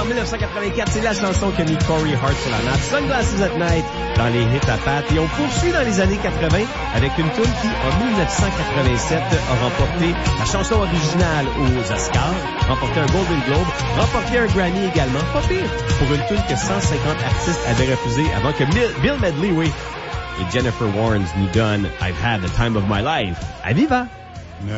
en 1984. C'est la chanson que mit Corey Hart sur la map. Sunglasses at Night dans les hits à Pat. Et on poursuit dans les années 80 avec une tune qui, en 1987, a remporté la chanson originale aux Oscars, remporté un Golden Globe, remporté un Grammy également. Pas pire pour une tune que 150 artistes avaient refusé avant que Bill Medley, oui, et Jennifer Warnes nous donnent I've Had the Time of My Life. À Viva!